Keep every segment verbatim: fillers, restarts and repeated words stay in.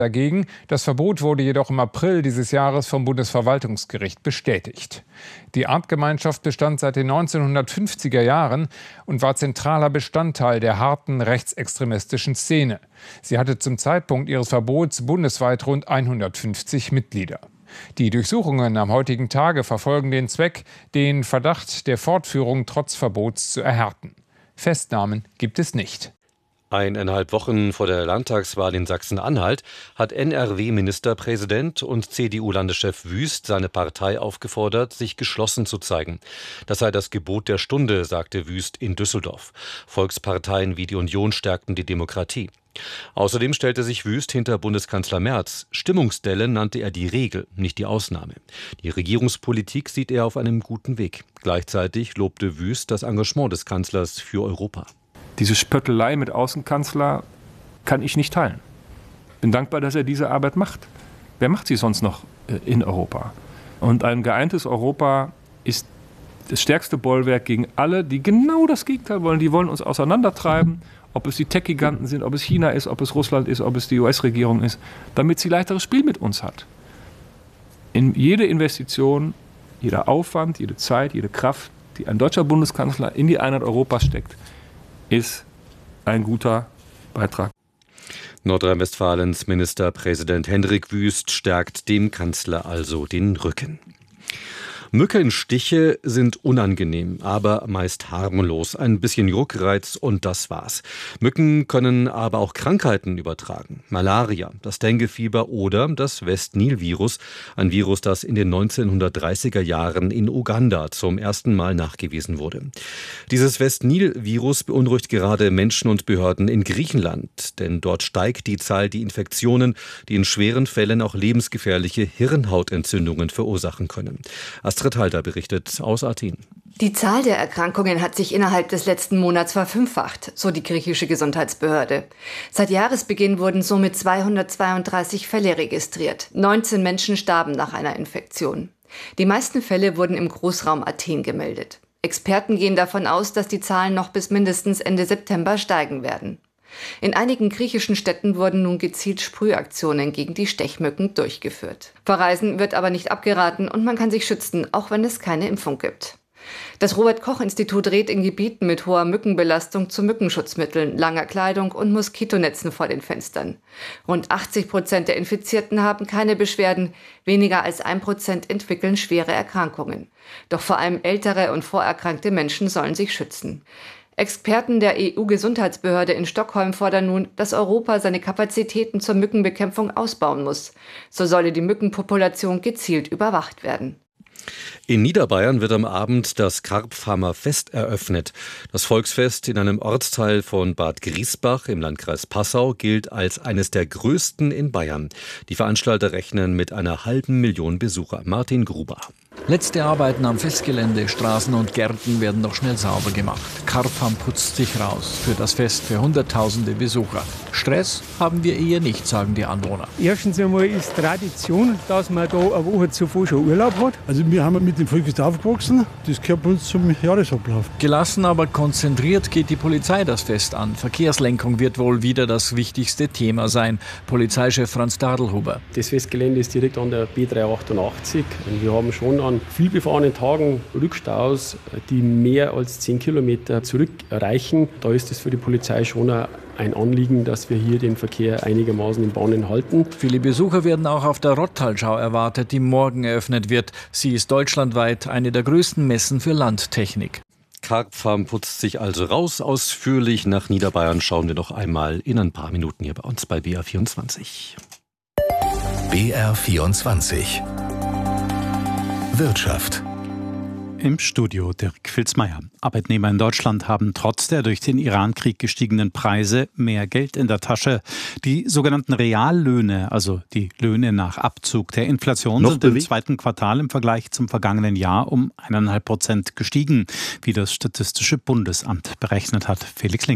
Dagegen. Das Verbot wurde jedoch im April dieses Jahres vom Bundesverwaltungsgericht bestätigt. Die Artgemeinschaft bestand seit den neunzehnhundertfünfziger Jahren und war zentraler Bestandteil der harten rechtsextremistischen Szene. Sie hatte zum Zeitpunkt ihres Verbots bundesweit rund hundertfünfzig Mitglieder. Die Durchsuchungen am heutigen Tage verfolgen den Zweck, den Verdacht der Fortführung trotz Verbots zu erhärten. Festnahmen gibt es nicht. Eineinhalb Wochen vor der Landtagswahl in Sachsen-Anhalt hat N R W-Ministerpräsident und C D U-Landeschef Wüst seine Partei aufgefordert, sich geschlossen zu zeigen. Das sei das Gebot der Stunde, sagte Wüst in Düsseldorf. Volksparteien wie die Union stärkten die Demokratie. Außerdem stellte sich Wüst hinter Bundeskanzler Merz. Stimmungsdelle nannte er die Regel, nicht die Ausnahme. Die Regierungspolitik sieht er auf einem guten Weg. Gleichzeitig lobte Wüst das Engagement des Kanzlers für Europa. Diese Spöttelei mit Außenkanzler kann ich nicht teilen. Bin dankbar, dass er diese Arbeit macht. Wer macht sie sonst noch in Europa? Und ein geeintes Europa ist das stärkste Bollwerk gegen alle, die genau das Gegenteil wollen. Die wollen uns auseinandertreiben, ob es die Tech-Giganten sind, ob es China ist, ob es Russland ist, ob es die U S-Regierung ist, damit sie leichteres Spiel mit uns hat. In jede Investition, jeder Aufwand, jede Zeit, jede Kraft, die ein deutscher Bundeskanzler in die Einheit Europas steckt, ist ein guter Beitrag. Nordrhein-Westfalens Ministerpräsident Hendrik Wüst stärkt dem Kanzler also den Rücken. Mückenstiche sind unangenehm, aber meist harmlos. Ein bisschen Juckreiz und das war's. Mücken können aber auch Krankheiten übertragen. Malaria, das Denguefieber oder das West-Nil-Virus. Ein Virus, das in den neunzehnhundertdreißiger Jahren in Uganda zum ersten Mal nachgewiesen wurde. Dieses West-Nil-Virus beunruhigt gerade Menschen und Behörden in Griechenland. Denn dort steigt die Zahl der Infektionen, die in schweren Fällen auch lebensgefährliche Hirnhautentzündungen verursachen können. Astrid Halter berichtet aus Athen. Die Zahl der Erkrankungen hat sich innerhalb des letzten Monats verfünffacht, so die griechische Gesundheitsbehörde. Seit Jahresbeginn wurden somit zweihundertzweiunddreißig Fälle registriert. neunzehn Menschen starben nach einer Infektion. Die meisten Fälle wurden im Großraum Athen gemeldet. Experten gehen davon aus, dass die Zahlen noch bis mindestens Ende September steigen werden. In einigen griechischen Städten wurden nun gezielt Sprühaktionen gegen die Stechmücken durchgeführt. Verreisen wird aber nicht abgeraten und man kann sich schützen, auch wenn es keine Impfung gibt. Das Robert-Koch-Institut rät in Gebieten mit hoher Mückenbelastung zu Mückenschutzmitteln, langer Kleidung und Moskitonetzen vor den Fenstern. Rund achtzig Prozent der Infizierten haben keine Beschwerden, weniger als ein Prozent entwickeln schwere Erkrankungen. Doch vor allem ältere und vorerkrankte Menschen sollen sich schützen. Experten der E U-Gesundheitsbehörde in Stockholm fordern nun, dass Europa seine Kapazitäten zur Mückenbekämpfung ausbauen muss. So solle die Mückenpopulation gezielt überwacht werden. In Niederbayern wird am Abend das Karpfarmer Fest eröffnet. Das Volksfest in einem Ortsteil von Bad Griesbach im Landkreis Passau gilt als eines der größten in Bayern. Die Veranstalter rechnen mit einer halben Million Besucher. Martin Gruber. Letzte Arbeiten am Festgelände, Straßen und Gärten werden noch schnell sauber gemacht. Karpfarm putzt sich raus für das Fest für Hunderttausende Besucher. Stress haben wir eher nicht, sagen die Anwohner. Erstens einmal ist Tradition, dass man da eine Woche zuvor schon Urlaub hat. Also wir haben mit dem Volksfest aufgewachsen, das gehört bei uns zum Jahresablauf. Gelassen, aber konzentriert geht die Polizei das Fest an. Verkehrslenkung wird wohl wieder das wichtigste Thema sein. Polizeichef Franz Dadelhuber. Das Festgelände ist direkt an der B dreihundertachtundachtzig. Und wir haben schon an vielbefahrenen Tagen Rückstaus, die mehr als zehn Kilometer zurückreichen. Da ist es für die Polizei schon ein Anliegen, dass wir hier den Verkehr einigermaßen in Bahnen halten. Viele Besucher werden auch auf der Rottalschau erwartet, die morgen eröffnet wird. Sie ist deutschlandweit eine der größten Messen für Landtechnik. Karpfarm putzt sich also raus. Ausführlich nach Niederbayern schauen wir noch einmal in ein paar Minuten hier bei uns bei B R vierundzwanzig. B R vierundzwanzig Wirtschaft. Im Studio Dirk Filzmeier. Arbeitnehmer in Deutschland haben trotz der durch den Iran-Krieg gestiegenen Preise mehr Geld in der Tasche. Die sogenannten Reallöhne, also die Löhne nach Abzug der Inflation, Noch sind bewegt? im zweiten Quartal im Vergleich zum vergangenen Jahr um eineinhalb Prozent gestiegen, wie das Statistische Bundesamt berechnet hat. Felix Linke.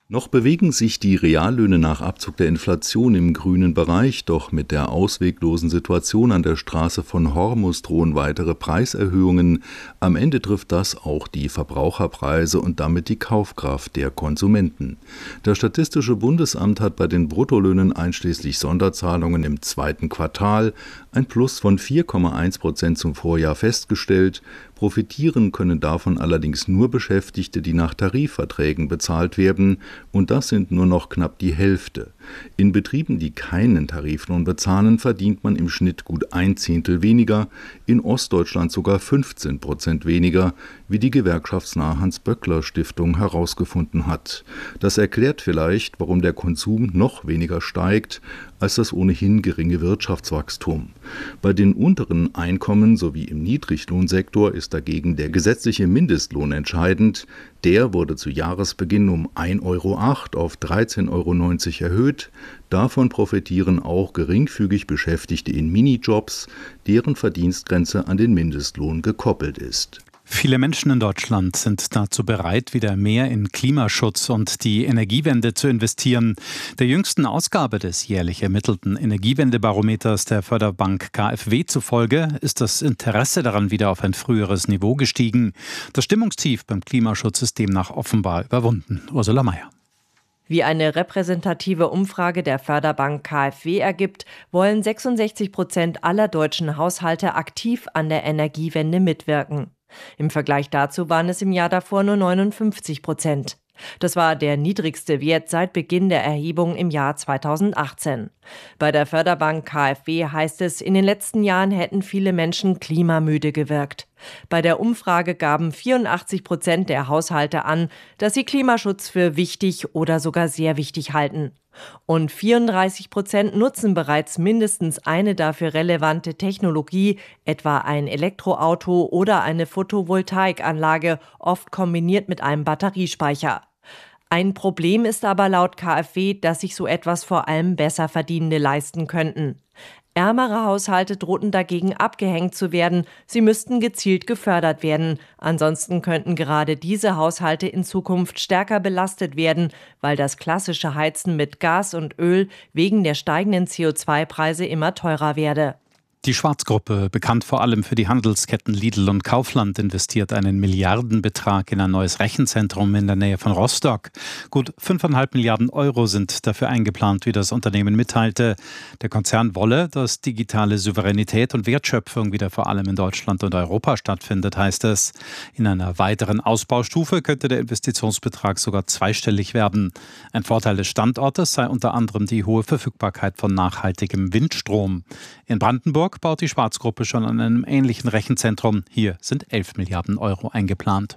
Noch bewegen sich die Reallöhne nach Abzug der Inflation im grünen Bereich, doch mit der ausweglosen Situation an der Straße von Hormuz drohen weitere Preiserhöhungen. Am Ende trifft das auch die Verbraucherpreise und damit die Kaufkraft der Konsumenten. Das Statistische Bundesamt hat bei den Bruttolöhnen einschließlich Sonderzahlungen im zweiten Quartal ein Plus von vier Komma eins Prozent zum Vorjahr festgestellt. Profitieren können davon allerdings nur Beschäftigte, die nach Tarifverträgen bezahlt werden, und das sind nur noch knapp die Hälfte. In Betrieben, die keinen Tariflohn bezahlen, verdient man im Schnitt gut ein Zehntel weniger, in Ostdeutschland sogar fünfzehn Prozent weniger, wie die gewerkschaftsnahe Hans-Böckler-Stiftung herausgefunden hat. Das erklärt vielleicht, warum der Konsum noch weniger steigt als das ohnehin geringe Wirtschaftswachstum. Bei den unteren Einkommen sowie im Niedriglohnsektor ist dagegen der gesetzliche Mindestlohn entscheidend. Der wurde zu Jahresbeginn um ein Euro acht auf dreizehn Euro neunzig erhöht. Davon profitieren auch geringfügig Beschäftigte in Minijobs, deren Verdienstgrenze an den Mindestlohn gekoppelt ist. Viele Menschen in Deutschland sind dazu bereit, wieder mehr in Klimaschutz und die Energiewende zu investieren. Der jüngsten Ausgabe des jährlich ermittelten Energiewendebarometers der Förderbank K f W zufolge ist das Interesse daran wieder auf ein früheres Niveau gestiegen. Das Stimmungstief beim Klimaschutz ist demnach offenbar überwunden. Ursula Mayer. Wie eine repräsentative Umfrage der Förderbank K f W ergibt, wollen sechsundsechzig Prozent aller deutschen Haushalte aktiv an der Energiewende mitwirken. Im Vergleich dazu waren es im Jahr davor nur neunundfünfzig Prozent. Das war der niedrigste Wert seit Beginn der Erhebung im Jahr zweitausendachtzehn. Bei der Förderbank K f W heißt es, in den letzten Jahren hätten viele Menschen klimamüde gewirkt. Bei der Umfrage gaben vierundachtzig Prozent der Haushalte an, dass sie Klimaschutz für wichtig oder sogar sehr wichtig halten. Und vierunddreißig Prozent nutzen bereits mindestens eine dafür relevante Technologie, etwa ein Elektroauto oder eine Photovoltaikanlage, oft kombiniert mit einem Batteriespeicher. Ein Problem ist aber laut K f W, dass sich so etwas vor allem Besserverdienende leisten könnten. Ärmere Haushalte drohten dagegen abgehängt zu werden, sie müssten gezielt gefördert werden. Ansonsten könnten gerade diese Haushalte in Zukunft stärker belastet werden, weil das klassische Heizen mit Gas und Öl wegen der steigenden C O zwei Preise immer teurer werde. Die Schwarz-Gruppe, bekannt vor allem für die Handelsketten Lidl und Kaufland, investiert einen Milliardenbetrag in ein neues Rechenzentrum in der Nähe von Rostock. Gut fünfeinhalb Milliarden Euro sind dafür eingeplant, wie das Unternehmen mitteilte. Der Konzern wolle, dass digitale Souveränität und Wertschöpfung wieder vor allem in Deutschland und Europa stattfindet, heißt es. In einer weiteren Ausbaustufe könnte der Investitionsbetrag sogar zweistellig werden. Ein Vorteil des Standortes sei unter anderem die hohe Verfügbarkeit von nachhaltigem Windstrom. In Brandenburg baut die Schwarz-Gruppe schon an einem ähnlichen Rechenzentrum. Hier sind elf Milliarden Euro eingeplant.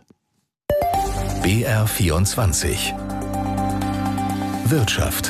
B R vierundzwanzig Wirtschaft.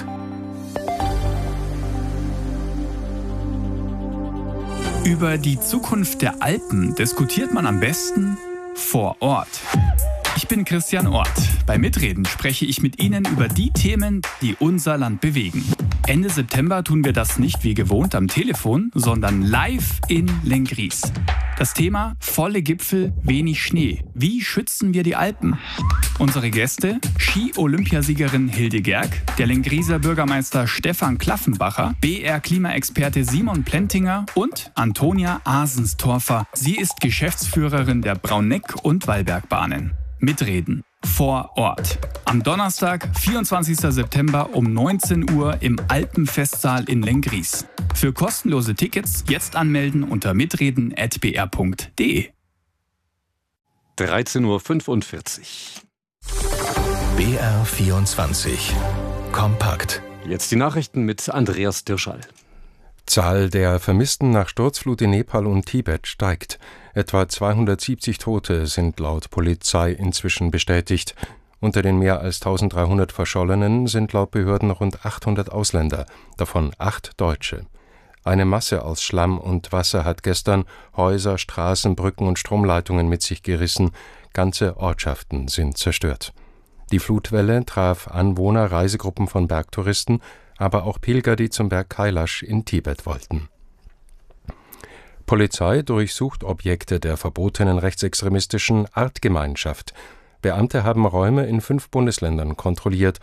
Über die Zukunft der Alpen diskutiert man am besten vor Ort. Ich bin Christian Ort. Bei Mitreden spreche ich mit Ihnen über die Themen, die unser Land bewegen. Ende September tun wir das nicht wie gewohnt am Telefon, sondern live in Lenggries. Das Thema: volle Gipfel, wenig Schnee. Wie schützen wir die Alpen? Unsere Gäste: Ski-Olympiasiegerin Hilde Gerg, der Lengrieser Bürgermeister Stefan Klaffenbacher, B R-Klimaexperte Simon Plentinger und Antonia Asenstorfer. Sie ist Geschäftsführerin der Brauneck- und Wallbergbahnen. Mitreden vor Ort. Am Donnerstag, vierundzwanzigsten September um neunzehn Uhr im Alpenfestsaal in Lenggries. Für kostenlose Tickets jetzt anmelden unter mitreden at b r punkt d e. dreizehn Uhr fünfundvierzig. B R vierundzwanzig. Kompakt. Jetzt die Nachrichten mit Andreas Dirschall. Zahl der Vermissten nach Sturzflut in Nepal und Tibet steigt. Etwa zweihundertsiebzig Tote sind laut Polizei inzwischen bestätigt. Unter den mehr als eintausenddreihundert Verschollenen sind laut Behörden rund achthundert Ausländer, davon acht Deutsche. Eine Masse aus Schlamm und Wasser hat gestern Häuser, Straßen, Brücken und Stromleitungen mit sich gerissen. Ganze Ortschaften sind zerstört. Die Flutwelle traf Anwohner, Reisegruppen von Bergtouristen, aber auch Pilger, die zum Berg Kailash in Tibet wollten. Polizei durchsucht Objekte der verbotenen rechtsextremistischen Artgemeinschaft. Beamte haben Räume in fünf Bundesländern kontrolliert.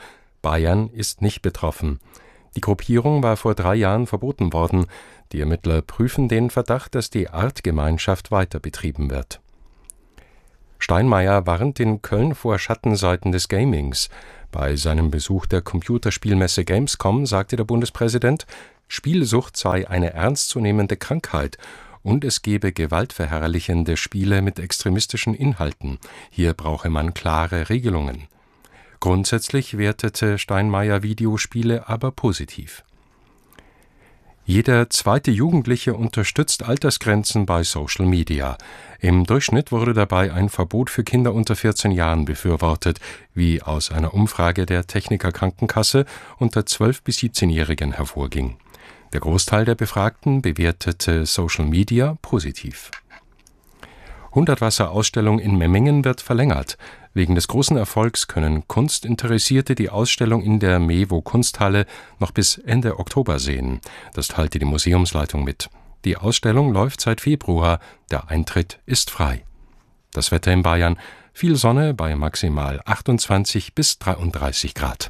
Bayern ist nicht betroffen. Die Gruppierung war vor drei Jahren verboten worden. Die Ermittler prüfen den Verdacht, dass die Artgemeinschaft weiter betrieben wird. Steinmeier warnt in Köln vor Schattenseiten des Gamings. Bei seinem Besuch der Computerspielmesse Gamescom sagte der Bundespräsident, Spielsucht sei eine ernstzunehmende Krankheit und es gebe gewaltverherrlichende Spiele mit extremistischen Inhalten. Hier brauche man klare Regelungen. Grundsätzlich wertete Steinmeier Videospiele aber positiv. Jeder zweite Jugendliche unterstützt Altersgrenzen bei Social Media. Im Durchschnitt wurde dabei ein Verbot für Kinder unter vierzehn Jahren befürwortet, wie aus einer Umfrage der Techniker Krankenkasse unter zwölf- bis siebzehnjährigen hervorging. Der Großteil der Befragten bewertete Social Media positiv. Hundertwasser-Ausstellung in Memmingen wird verlängert. Wegen des großen Erfolgs können Kunstinteressierte die Ausstellung in der Mevo Kunsthalle noch bis Ende Oktober sehen. Das teilte die Museumsleitung mit. Die Ausstellung läuft seit Februar. Der Eintritt ist frei. Das Wetter in Bayern: viel Sonne bei maximal achtundzwanzig bis dreiunddreißig Grad.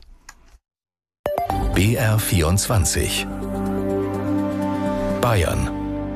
B R vierundzwanzig Bayern.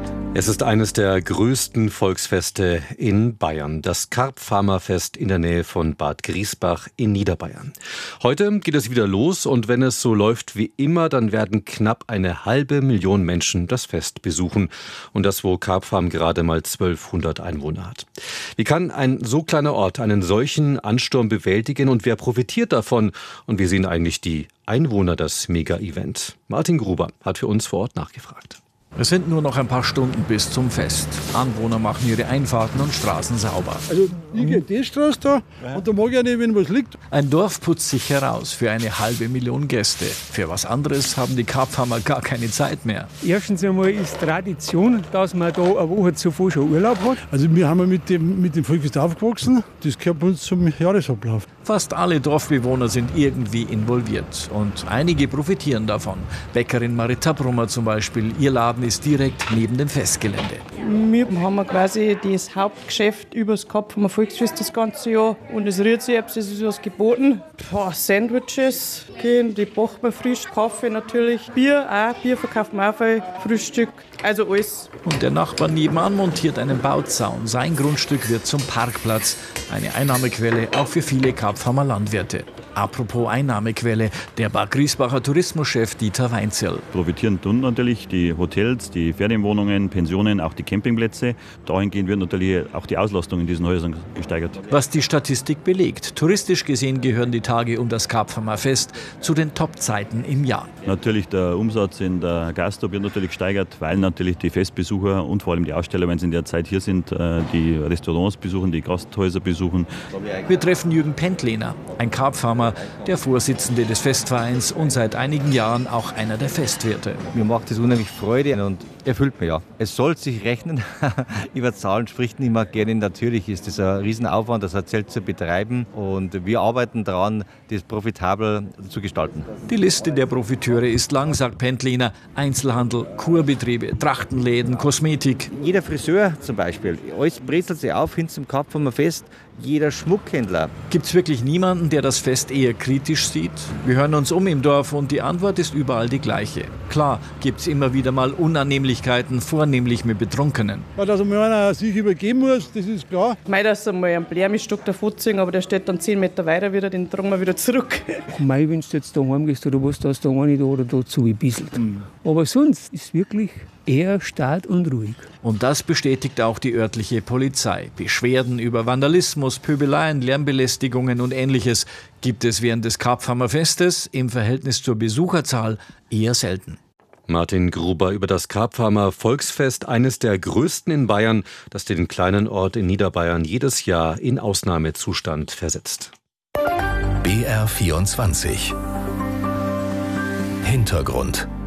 Es ist eines der größten Volksfeste in Bayern, das Karpfarmerfest in der Nähe von Bad Griesbach in Niederbayern. Heute geht es wieder los und wenn es so läuft wie immer, dann werden knapp eine halbe Million Menschen das Fest besuchen. Und das, wo Karpfarm gerade mal zwölfhundert Einwohner hat. Wie kann ein so kleiner Ort einen solchen Ansturm bewältigen und wer profitiert davon? Und wie sehen eigentlich die Einwohner das Mega-Event? Martin Gruber hat für uns vor Ort nachgefragt. Es sind nur noch ein paar Stunden bis zum Fest. Anwohner machen ihre Einfahrten und Straßen sauber. Also ich gehe die Straße da und da mag ich nicht, wenn was liegt. Ein Dorf putzt sich heraus für eine halbe Million Gäste. Für was anderes haben die Karpfarmer gar keine Zeit mehr. Erstens einmal ist Tradition, dass man da eine Woche zuvor schon Urlaub hat. Also wir haben mit dem, mit dem Volksfest aufgewachsen. Das gehört bei uns zum Jahresablauf. Fast alle Dorfbewohner sind irgendwie involviert und einige profitieren davon. Bäckerin Marita Brummer zum Beispiel, ihr Laden ist direkt neben dem Festgelände. Wir haben quasi das Hauptgeschäft übers Karpfarmer Volksfest das ganze Jahr und es rührt sich, es ist was geboten. Boah, Sandwiches, okay, die backen wir frisch, Kaffee natürlich, Bier auch, Bier verkaufen wir auch viel, Frühstück, also alles. Und der Nachbar nebenan montiert einen Bauzaun. Sein Grundstück wird zum Parkplatz, eine Einnahmequelle auch für viele Karpfarmer Landwirte. Apropos Einnahmequelle, der Bad Griesbacher Tourismuschef Dieter Weinzierl. Profitieren tun natürlich die Hotels, die Ferienwohnungen, Pensionen, auch die Campingplätze. Dahingehend wird natürlich auch die Auslastung in diesen Häusern gesteigert. Was die Statistik belegt. Touristisch gesehen gehören die Tage um das Karpfarmer Fest zu den Top-Zeiten im Jahr. Natürlich der Umsatz in der Gastro wird natürlich gesteigert, weil natürlich die Festbesucher und vor allem die Aussteller, wenn sie in der Zeit hier sind, die Restaurants besuchen, die Gasthäuser besuchen. Wir treffen Jürgen Pentlehner, ein Karpfarmer, der Vorsitzende des Festvereins und seit einigen Jahren auch einer der Festwirte. Mir macht das unheimlich Freude und erfüllt mich ja. Es soll sich rechnen. Über Zahlen spricht niemand gerne. Natürlich ist das ein Riesenaufwand, das ein Zelt zu betreiben und wir arbeiten daran, das profitabel zu gestalten. Die Liste der Profiteure ist lang, sagt Pentlehner. Einzelhandel, Kurbetriebe, Trachtenläden, Kosmetik. Jeder Friseur zum Beispiel, alles brezelt sich auf hin zum Karpfarmer Fest. Jeder Schmuckhändler. Gibt es wirklich niemanden, der das Fest eher kritisch sieht? Wir hören uns um im Dorf und die Antwort ist überall die gleiche. Klar gibt es immer wieder mal Unannehmlichkeiten, vornehlich mit Betrunkenen. Ja, dass einer sich übergeben muss, das ist klar. Mei, dass einmal ein Blärmistock davon ziehen, aber der steht dann zehn Meter weiter wieder, den tragen wir wieder zurück. Mei, wenn du jetzt daheim gehst oder was, da ist der eine da oder da zu ein bisschen. Mhm. Aber sonst ist wirklich eher stark und ruhig. Und das bestätigt auch die örtliche Polizei. Beschwerden über Vandalismus, Pöbeleien, Lärmbelästigungen und Ähnliches gibt es während des Karpfarmer Festes im Verhältnis zur Besucherzahl eher selten. Martin Gruber über das Karpfarmer Volksfest, eines der größten in Bayern, das den kleinen Ort in Niederbayern jedes Jahr in Ausnahmezustand versetzt. B R vierundzwanzig Hintergrund.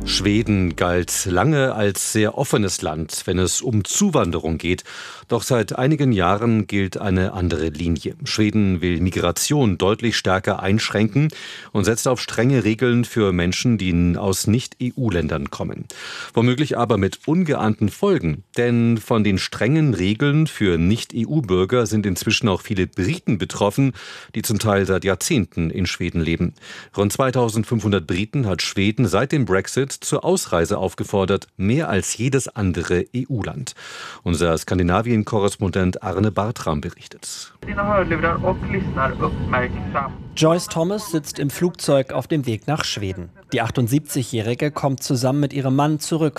Schweden galt lange als sehr offenes Land, wenn es um Zuwanderung geht. Doch seit einigen Jahren gilt eine andere Linie. Schweden will Migration deutlich stärker einschränken und setzt auf strenge Regeln für Menschen, die aus Nicht-E U-Ländern kommen. Womöglich aber mit ungeahnten Folgen. Denn von den strengen Regeln für Nicht-E U-Bürger sind inzwischen auch viele Briten betroffen, die zum Teil seit Jahrzehnten in Schweden leben. Rund zweitausendfünfhundert Briten hat Schweden seit dem Brexit zur Ausreise aufgefordert, mehr als jedes andere E U-Land. Unser Skandinavien-Korrespondent Arne Bartram berichtet. Joyce Thomas sitzt im Flugzeug auf dem Weg nach Schweden. Die achtundsiebzigjährige kommt zusammen mit ihrem Mann zurück